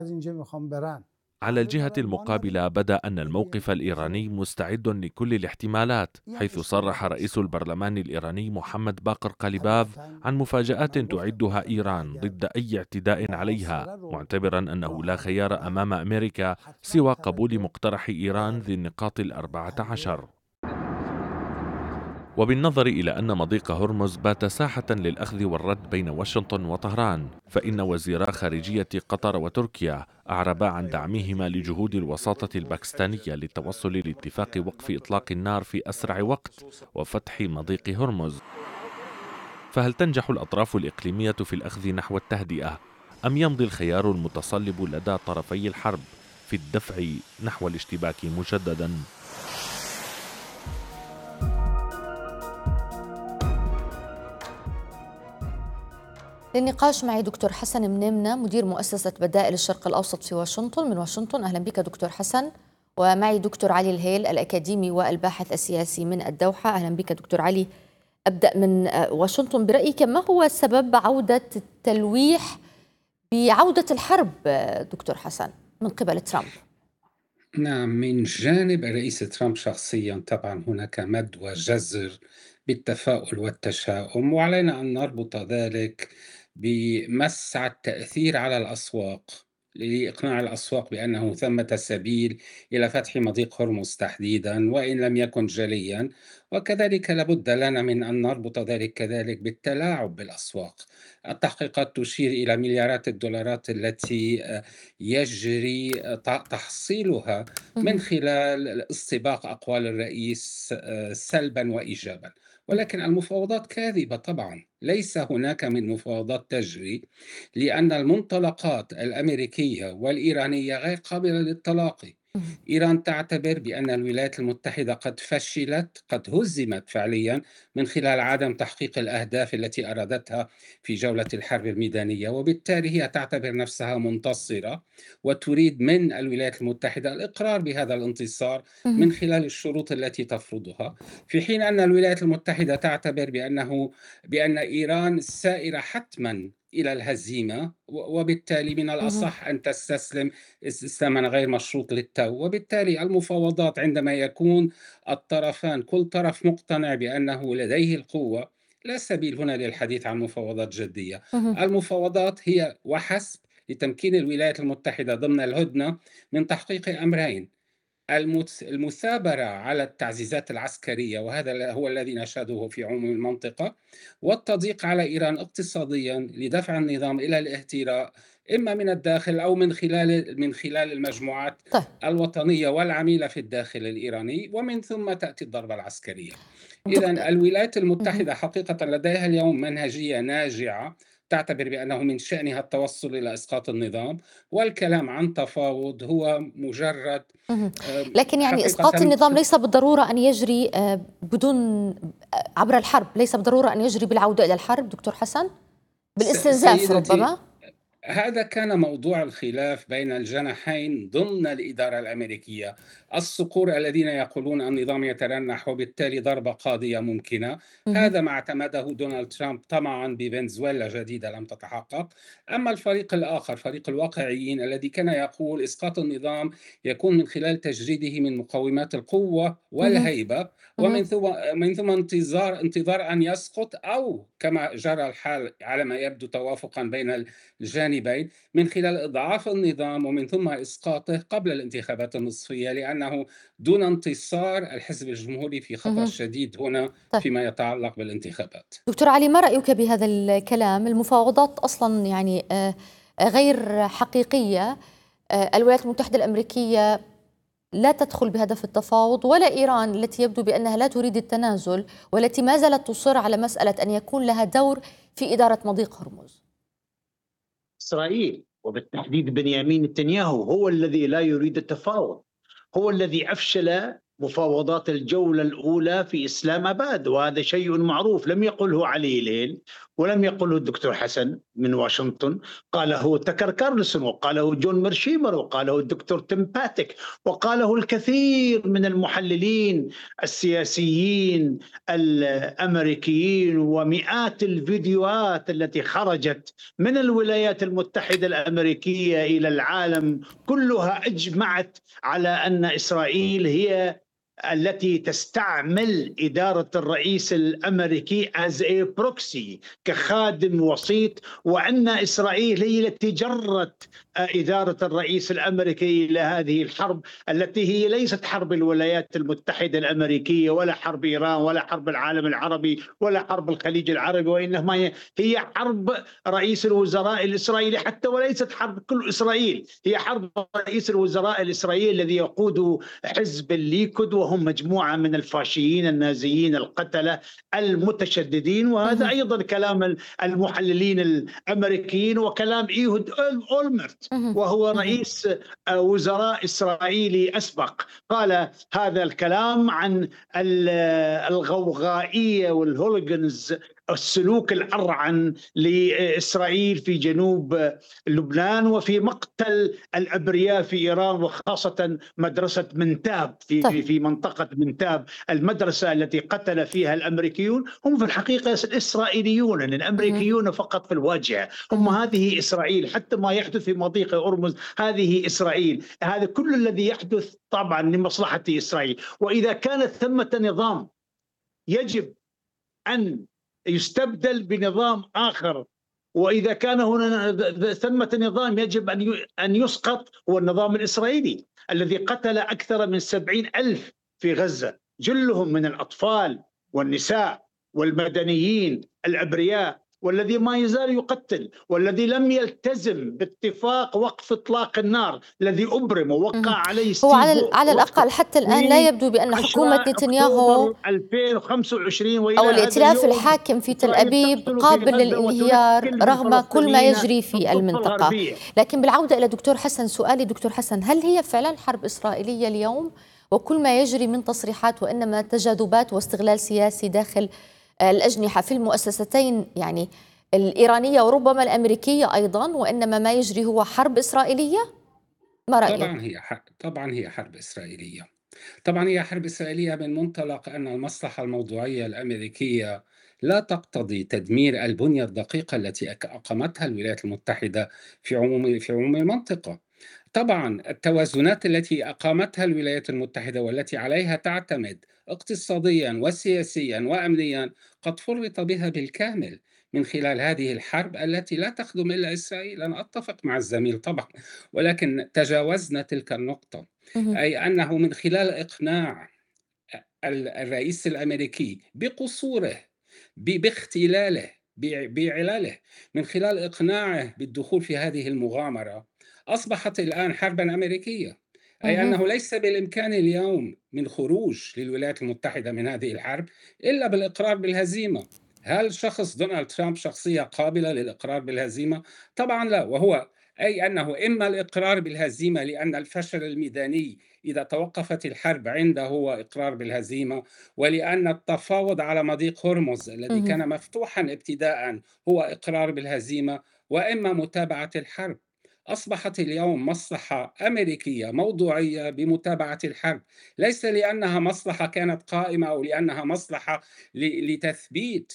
على الجهة المقابلة بدأ أن الموقف الإيراني مستعد لكل الاحتمالات، حيث صرح رئيس البرلمان الإيراني محمد باقر قاليباف عن مفاجآت تعدها إيران ضد أي اعتداء عليها، معتبرا أنه لا خيار أمام أمريكا سوى قبول مقترح إيران ذي النقاط 14. وبالنظر إلى أن مضيق هرمز بات ساحة للأخذ والرد بين واشنطن وطهران، فإن وزيرا خارجية قطر وتركيا أعربا عن دعمهما لجهود الوساطة الباكستانية للتوصل لاتفاق وقف إطلاق النار في أسرع وقت وفتح مضيق هرمز. فهل تنجح الأطراف الإقليمية في الأخذ نحو التهدئة، أم يمضي الخيار المتصلب لدى طرفي الحرب في الدفع نحو الاشتباك مجددا؟ للنقاش معي دكتور حسن منيمنة، مدير مؤسسة بدائل الشرق الأوسط في واشنطن. من واشنطن أهلا بك دكتور حسن. ومعي دكتور علي الهيل الأكاديمي والباحث السياسي من الدوحة. أهلا بك دكتور علي. أبدأ من واشنطن، برأيك ما هو سبب عودة التلويح بعودة الحرب دكتور حسن من قبل ترامب؟ نعم، من جانب الرئيس ترامب شخصيا طبعا هناك مد وجزر بالتفاؤل والتشاؤم، وعلينا أن نربط ذلك بمسعى التأثير على الأسواق لإقناع الأسواق بأنه ثمة سبيل إلى فتح مضيق هرمز تحديدا وإن لم يكن جليا. وكذلك لابد لنا من أن نربط ذلك كذلك بالتلاعب بالأسواق. التحقيقات تشير إلى مليارات الدولارات التي يجري تحصيلها من خلال استباق أقوال الرئيس سلبا وإيجابا. ولكن المفاوضات كاذبة طبعا، ليس هناك من مفاوضات تجري، لأن المنطلقات الأمريكية والإيرانية غير قابلة للتلاقي. إيران تعتبر بأن الولايات المتحدة قد فشلت، قد هزمت فعليا من خلال عدم تحقيق الأهداف التي أرادتها في جولة الحرب الميدانية، وبالتالي هي تعتبر نفسها منتصرة وتريد من الولايات المتحدة الإقرار بهذا الانتصار من خلال الشروط التي تفرضها، في حين أن الولايات المتحدة تعتبر بأن إيران سائرة حتما إلى الهزيمة، وبالتالي من الأصح أن تستسلم استسلاما غير مشروط للتو. وبالتالي المفاوضات عندما يكون الطرفان كل طرف مقتنع بأنه لديه القوة، لا سبيل هنا للحديث عن مفاوضات جدية. المفاوضات هي وحسب لتمكين الولايات المتحدة ضمن الهدنة من تحقيق أمرين: المثابرة على التعزيزات العسكرية، وهذا هو الذي نشهده في عموم المنطقة، والتضييق على إيران اقتصاديا لدفع النظام إلى الاهتراء، إما من الداخل أو من خلال المجموعات الوطنية والعميلة في الداخل الإيراني، ومن ثم تأتي الضربة العسكرية. إذن الولايات المتحدة حقيقة لديها اليوم منهجية ناجعة تعتبر بأنه من شأنها التوصل إلى إسقاط النظام، والكلام عن تفاوض هو مجرد لكن يعني إسقاط النظام ليس بالضرورة أن يجري بدون عبر الحرب، ليس بالضرورة أن يجري بالعودة إلى الحرب دكتور حسن، بالاستنزاف ربما. هذا كان موضوع الخلاف بين الجناحين ضمن الإدارة الأمريكية، الصقور الذين يقولون النظام يترنح وبالتالي ضربة قاضية ممكنة. هذا ما اعتمده دونالد ترامب طمعا بفنزويلا جديدة لم تتحقق. أما الفريق الآخر، فريق الواقعيين الذي كان يقول إسقاط النظام يكون من خلال تجريده من مقومات القوة والهيبة، ومن ثم انتظار أن يسقط، أو كما جرى الحال على ما يبدو توافقا بين الجانبين من خلال إضعاف النظام ومن ثم إسقاطه قبل الانتخابات النصفية، لأنه دون انتصار الحزب الجمهوري في خطر شديد هنا فيما يتعلق بالانتخابات. دكتور علي، ما رأيك بهذا الكلام؟ المفاوضات أصلا يعني غير حقيقية. الولايات المتحدة الأمريكية لا تدخل بهدف التفاوض، ولا إيران التي يبدو بأنها لا تريد التنازل، والتي ما زالت تصر على مسألة أن يكون لها دور في إدارة مضيق هرمز. إسرائيل وبالتحديد بنيامين نتنياهو هو الذي لا يريد التفاوض، هو الذي أفشل مفاوضات الجولة الأولى في إسلام أباد، وهذا شيء معروف لم يقله علي الهيل ولم يقله الدكتور حسن من واشنطن، قاله تكر كارلسون وقاله جون ميرشيمر وقاله الدكتور تيم باتيك وقاله الكثير من المحللين السياسيين الأمريكيين، ومئات الفيديوهات التي خرجت من الولايات المتحدة الأمريكية إلى العالم كلها أجمعت على أن إسرائيل هي التي تستعمل إدارة الرئيس الأمريكي as a proxy كخادم وسيط، وأن إسرائيل هي التي جرت إدارة الرئيس الأمريكي إلى هذه الحرب التي هي ليست حرب الولايات المتحدة الأمريكية ولا حرب إيران ولا حرب العالم العربي ولا حرب الخليج العربي، وإنما هي حرب رئيس الوزراء الإسرائيلي، حتى وليست حرب كل إسرائيل، هي حرب رئيس الوزراء الإسرائيلي الذي يقود حزب الليكود، وهم مجموعة من الفاشيين النازيين القتلة المتشددين. وهذا أيضا كلام المحللين الأمريكيين وكلام إيهود أولمرت وهو رئيس وزراء إسرائيلي أسبق، قال هذا الكلام عن الغوغائية والهوليغنز، السلوك الأرعن لإسرائيل في جنوب لبنان وفي مقتل الأبرياء في إيران، وخاصة مدرسة منتاب في منطقة منتاب، المدرسة التي قتل فيها الأمريكيون هم في الحقيقة الإسرائيليون، الأمريكيون فقط في الواجهة، هم هذه إسرائيل. حتى ما يحدث في مضيق هرمز هذه إسرائيل، هذا كل الذي يحدث طبعا لمصلحة إسرائيل. وإذا كانت ثمة نظام يجب أن يستبدل بنظام آخر، وإذا كان هنا ثمة نظام يجب أن يسقط، هو النظام الإسرائيلي الذي قتل أكثر من 70,000 في غزة، جلهم من الأطفال والنساء والمدنيين الأبرياء، والذي ما يزال يقتل، والذي لم يلتزم باتفاق وقف إطلاق النار الذي أبرم ووقع عليه هو على الأقل حتى الآن لا يبدو بأن حكومة نتنياهو 2025 أو الائتلاف الحاكم في تل أبيب قابل للانهيار رغم كل ما يجري في المنطقة. لكن بالعودة إلى دكتور حسن، سؤالي دكتور حسن، هل هي فعلا حرب إسرائيلية اليوم وكل ما يجري من تصريحات وإنما تجاذبات واستغلال سياسي داخل الأجنحة في المؤسستين، يعني الإيرانية وربما الأمريكية أيضا، وإنما ما يجري هو حرب إسرائيلية؟ ما رأيك؟ طبعا هي حرب إسرائيلية. طبعا هي حرب إسرائيلية من منطلق أن المصلحة الموضوعية الأمريكية لا تقتضي تدمير البنية الدقيقة التي أقامتها الولايات المتحدة في عموم المنطقة. طبعا التوازنات التي أقامتها الولايات المتحدة والتي عليها تعتمد اقتصاديا وسياسيا وأمنيا قد فرط بها بالكامل من خلال هذه الحرب التي لا تخدم إلا إسرائيل. أنا أتفق مع الزميل طبعا، ولكن تجاوزنا تلك النقطة، أي أنه من خلال إقناع الرئيس الأمريكي بقصوره باختلاله بعلاله، من خلال إقناعه بالدخول في هذه المغامرة، أصبحت الآن حربا أمريكية، أي أنه ليس بالإمكان اليوم من خروج للولايات المتحدة من هذه الحرب إلا بالإقرار بالهزيمة. هل شخص دونالد ترامب شخصية قابلة للإقرار بالهزيمة؟ طبعا لا، وهو أي أنه إما الإقرار بالهزيمة لأن الفشل الميداني إذا توقفت الحرب عنده هو إقرار بالهزيمة، ولأن التفاوض على مضيق هرمز الذي كان مفتوحا ابتداء هو إقرار بالهزيمة، وإما متابعة الحرب. أصبحت اليوم مصلحة أمريكية موضوعية بمتابعة الحرب، ليس لأنها مصلحة كانت قائمة أو لأنها مصلحة لتثبيت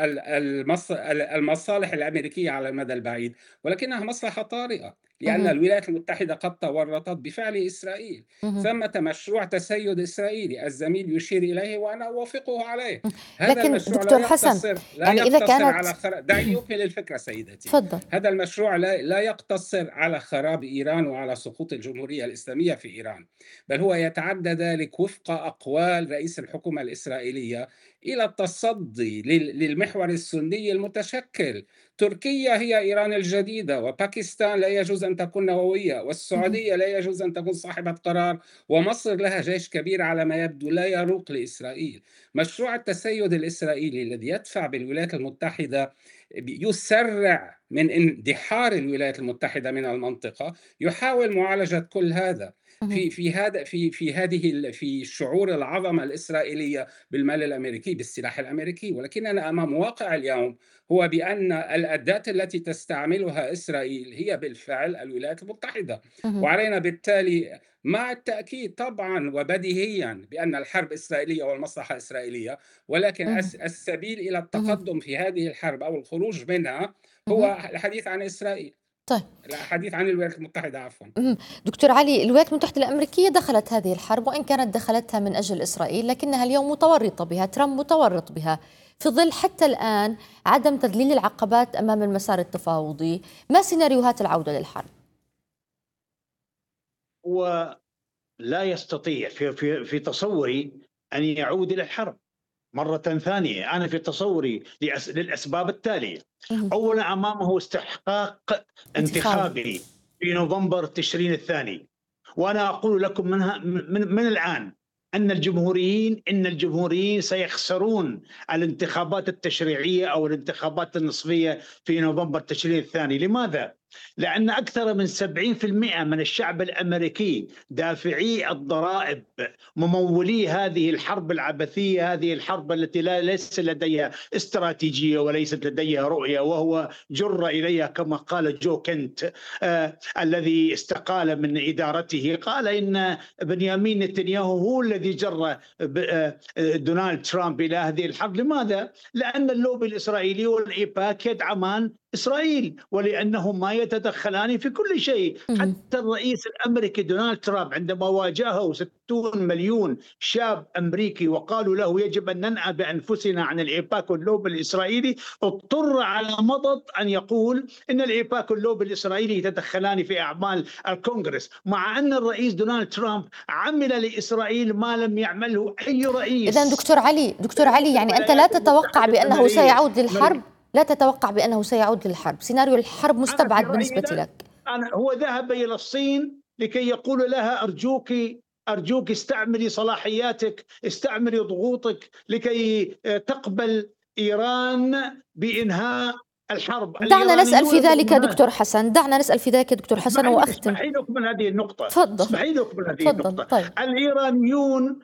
المصالح الأمريكية على المدى البعيد، ولكنها مصلحة طارئة، لأن الولايات المتحدة قد تورطت بفعل إسرائيل. ثمة مشروع تسيد إسرائيلي الزميل يشير إليه وأنا أوافقه عليه. هذا لكن المشروع دكتور حسن، يعني إذا كانت دعني أكمل الفكرة سيدتي. فضل. هذا المشروع لا يقتصر على خراب إيران وعلى سقوط الجمهورية الإسلامية في إيران، بل هو يتعدى ذلك وفق أقوال رئيس الحكومة الإسرائيلية إلى التصدي للمحور السني المتشكل. تركيا هي إيران الجديدة، وباكستان لا يجوز أن تكون نووية، والسعودية لا يجوز أن تكون صاحبة قرار، ومصر لها جيش كبير على ما يبدو لا يروق لإسرائيل. مشروع التسيد الإسرائيلي الذي يدفع بالولايات المتحدة يسرع من اندحار الولايات المتحدة من المنطقة، يحاول معالجة كل هذا مهم. في شعور العظمة الإسرائيلية بالمال الأمريكي، بالسلاح الأمريكي. ولكننا أمام واقع اليوم هو بأن الأداة التي تستعملها إسرائيل هي بالفعل الولايات المتحدة، مهم. وعلينا بالتالي مع التأكيد طبعا وبديهيا بأن الحرب إسرائيلية والمصلحة إسرائيلية، ولكن مهم. السبيل إلى مهم. التقدم في هذه الحرب أو الخروج منها مهم. هو الحديث عن إسرائيل، طيب. الحديث عن الولايات المتحدة عفوا. مهم. دكتور علي، الولايات المتحدة الأمريكية دخلت هذه الحرب، وإن كانت دخلتها من أجل إسرائيل لكنها اليوم متورطة بها، ترامب متورط بها في ظل حتى الآن عدم تذليل العقبات أمام المسار التفاوضي. ما سيناريوهات العودة للحرب؟ هو لا يستطيع في تصوري أن يعود إلى الحرب مرة ثانية. أنا في تصوري للأسباب التالية: مهم. أولا، أمامه استحقاق انتخابي. انتخابي في نوفمبر تشرين الثاني، وأنا أقول لكم من الآن أن الجمهوريين سيخسرون الانتخابات التشريعية أو الانتخابات النصفية في نوفمبر تشرين الثاني. لماذا؟ لأن أكثر من 70% من الشعب الأمريكي، دافعي الضرائب، ممولي هذه الحرب العبثية، هذه الحرب التي ليس لديها استراتيجية وليست لديها رؤية، وهو جر إليها كما قال جو كنت الذي استقال من إدارته، قال إن بنيامين نتنياهو هو الذي جر دونالد ترامب إلى هذه الحرب. لماذا؟ لأن اللوبي الإسرائيلي والإيباك يدعمان إسرائيل، ولأنهما يتدخلان في كل شيء. مهم. حتى الرئيس الأمريكي دونالد ترامب عندما واجهه 60 مليون شاب أمريكي وقالوا له يجب أن ننأى بأنفسنا عن الإيباك واللوبي الإسرائيلي، اضطر على مضض أن يقول إن الإيباك واللوبي الإسرائيلي يتدخلان في أعمال الكونغرس، مع أن الرئيس دونالد ترامب عمل لإسرائيل ما لم يعمله أي رئيس. إذن دكتور علي، يعني أنت لا تتوقع بأنه سيعود للحرب؟ لا تتوقع بأنه سيعود للحرب؟ سيناريو الحرب أنا في مستبعد رأيي بالنسبة لا. لك؟ هو ذهب إلى الصين لكي يقول لها أرجوك استعملي صلاحياتك، استعملي ضغوطك لكي تقبل إيران بإنهاء الحرب. دعنا نسأل في ذلك الإيرانيون دكتور حسن، وأختم. اسمحي لي أكمل هذه النقطة. تفضل. اسمحي لي أكمل هذه تفضل. النقطة. طيب. الإيرانيون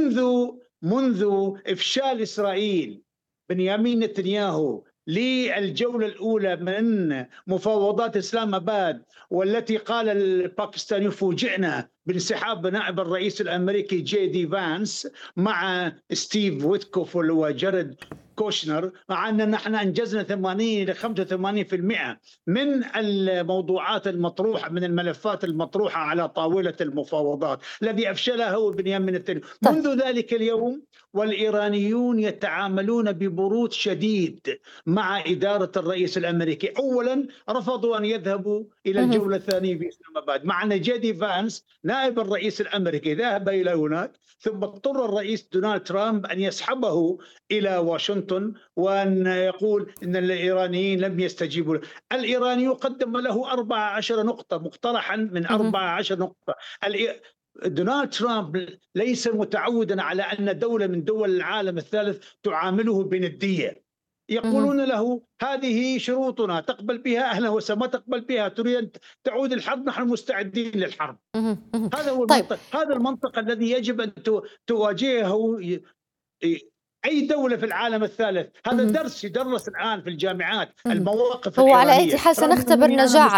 منذ إفشال إسرائيل بنيامين نتنياهو للجولة الأولى من مفاوضات إسلام آباد، والتي قال الباكستاني فوجئنا بانسحاب نائب الرئيس الأمريكي جي دي فانس مع ستيف ويتكوف وجارد كوشنر، مع أن نحن أنجزنا 80 إلى 85% من الموضوعات المطروحة، من الملفات المطروحة على طاولة المفاوضات. الذي أفشلها هو بنيامين نتنياهو. طيب. منذ ذلك اليوم والإيرانيون يتعاملون ببرود شديد مع إدارة الرئيس الأمريكي. أولا، رفضوا أن يذهبوا إلى مهم. الجولة الثانية في إسلام آباد، مع أن جي دي فانس نائب الرئيس الأمريكي ذهب إلى هناك، ثم اضطر الرئيس دونالد ترامب أن يسحبه إلى واشنطن وأن يقول إن الإيرانيين لم يستجيبوا له. الإيراني قدم له 14 نقطة مقترحا من 14 نقطة. دونالد ترامب ليس متعودا على أن دولة من دول العالم الثالث تعامله بندية. يقولون له هذه شروطنا، تقبل بها أهلا وسهلا، ما تقبل بها تريد أن تعود الحرب، نحن مستعدين للحرب. هذا هو طيب. المنطق. هذا المنطق الذي يجب أن تواجهه أي دولة في العالم الثالث. هذا درس يدرس الآن في الجامعات، المواقف هو الإيرانية. على أي حال سنختبر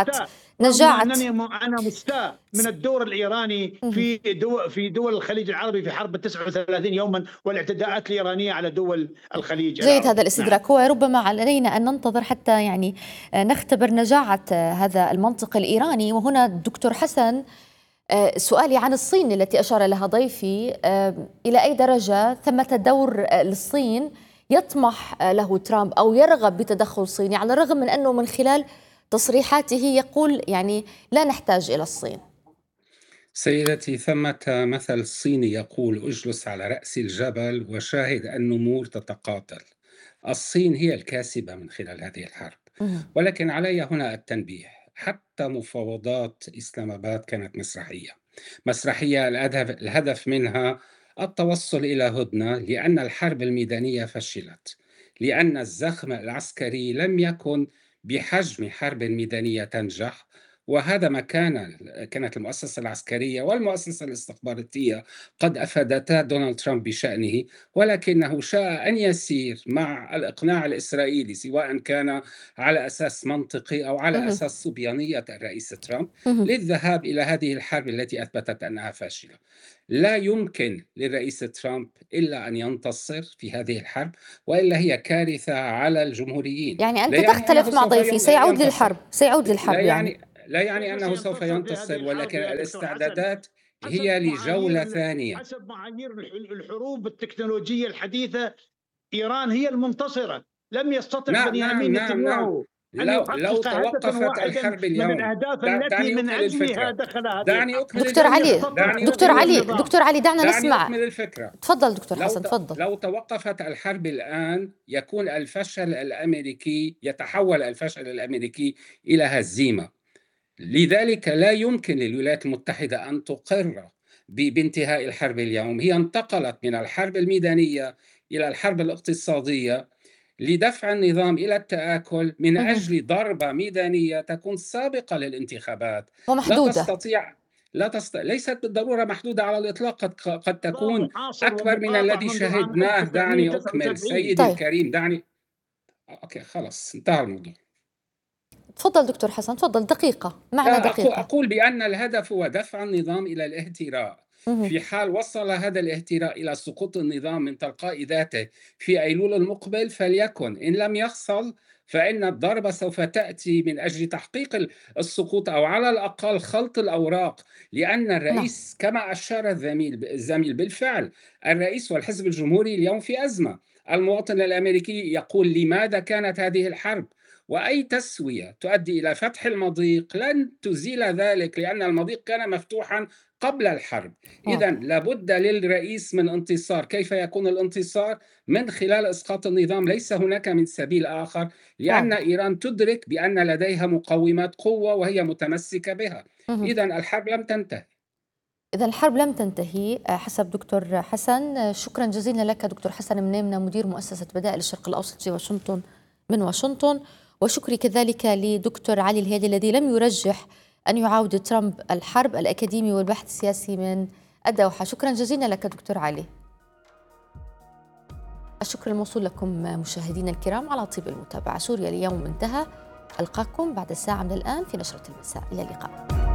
أنا مستاء من الدور الإيراني في دول الخليج العربي في حرب 39 يوما والاعتداءات الإيرانية على دول الخليج جيد العربي. هذا الاستدراك. هو ربما علينا أن ننتظر حتى يعني نختبر نجاعة هذا المنطق الإيراني. وهنا دكتور حسن، سؤالي عن الصين التي أشار لها ضيفي، إلى أي درجة ثمة دور للصين يطمح له ترامب أو يرغب بتدخل صيني، على الرغم من أنه من خلال تصريحاته يقول يعني لا نحتاج إلى الصين؟ سيدتي، ثمة مثل صيني يقول: اجلس على رأس الجبل وشاهد النمور تتقاتل. الصين هي الكاسبة من خلال هذه الحرب، ولكن علي هنا التنبيه: حتى مفاوضات إسلام آباد كانت مسرحية الهدف منها التوصل إلى هدنة، لأن الحرب الميدانية فشلت. لأن الزخم العسكري لم يكن بحجم حرب ميدانية تنجح، وهذا ما كانت المؤسسة العسكرية والمؤسسة الاستخباراتية قد أفادتا دونالد ترامب بشأنه، ولكنه شاء أن يسير مع الإقناع الإسرائيلي، سواء كان على أساس منطقي أو على مهم. أساس صبيانية الرئيس ترامب، مهم. للذهاب إلى هذه الحرب التي أثبتت أنها فاشلة. لا يمكن للرئيس ترامب إلا أن ينتصر في هذه الحرب، وإلا هي كارثة على الجمهوريين. يعني لا أنت يعني أنه تختلف مع سوف ضيفي، سيعود ينتصر، للحرب، سيعود لا للحرب يعني. يعني لا يعني كيف أنه سوف سينتصر في هذه ينتصر، الحرب ولكن يا دكتور حسن؟ الاستعدادات هي لجولة ثانية. حسب معايير الحروب التكنولوجية الحديثة، إيران هي المنتصرة. لم يستطع نعم نعم بنيامين نعم نعم. نتنياهو أن لو يحقق هدفا توقفت واحدا الحرب من اليوم، الأهداف التي دعني من أكمل أجلها الفكرة. دخل هذه دعني الحرب. أكمل دكتور لم علي، الفكرة. يستطع دعني دكتور أكمل تغيير علي، الفكرة. النظام. دكتور علي، دعنا دعني نسمع. أكمل الفكرة. تفضل دكتور حسن، تفضل. لو توقفت الحرب الآن يكون الفشل الأمريكي، يتحول الفشل الأمريكي إلى هزيمة. لذلك لا يمكن للولايات المتحدة أن تقر بانتهاء الحرب اليوم. هي انتقلت من الحرب الميدانية إلى الحرب الاقتصادية لدفع النظام إلى التآكل من مهم. أجل ضربة ميدانية تكون سابقة للانتخابات. لا ومحدودة. تستطيع ليست بالضرورة محدودة على الإطلاق، قد تكون محاصر أكبر من ومقاطع الذي منذ عام شهدناه. دعني أكمل 1979. سيدي طيب، الكريم، دعني. أوكي، خلاص انتهى الموضوع. تفضل دكتور حسن، تفضل، دقيقة معنا، لا، دقيقة. أقول بأن الهدف هو دفع النظام إلى الاهتراء. مهم. في حال وصل هذا الاهتراء إلى سقوط النظام من تلقاء ذاته في أيلول المقبل فليكن، إن لم يحصل فإن الضربة سوف تأتي من أجل تحقيق السقوط، أو على الأقل خلط الأوراق. لأن نعم. الرئيس كما أشار الزميل بالفعل، الرئيس والحزب الجمهوري اليوم في أزمة. المواطن الأمريكي يقول لماذا كانت هذه الحرب؟ وأي تسوية تؤدي إلى فتح المضيق لن تزيل ذلك، لأن المضيق كان مفتوحا قبل الحرب. إذا واضح. لابد للرئيس من انتصار. كيف يكون الانتصار؟ من خلال إسقاط النظام. ليس هناك من سبيل آخر، لأن واضح. إيران تدرك بأن لديها مقومات قوة وهي متمسكة بها. مهم. إذا الحرب لم تنتهي. إذا الحرب لم تنتهي حسب دكتور حسن. شكرا جزيلا لك دكتور حسن منيمنة، مدير مؤسسة بدائل الشرق الأوسط في واشنطن، من واشنطن. وشكري كذلك لدكتور علي الهيل الذي لم يرجح أن يعاود ترامب الحرب، الأكاديمي والبحث السياسي من الدوحة. شكرا جزيلا لك دكتور علي. الشكر الموصول لكم مشاهدينا الكرام على طيب المتابعة. سوريا اليوم انتهى. ألقاكم بعد ساعة من الآن في نشرة المساء. إلى اللقاء.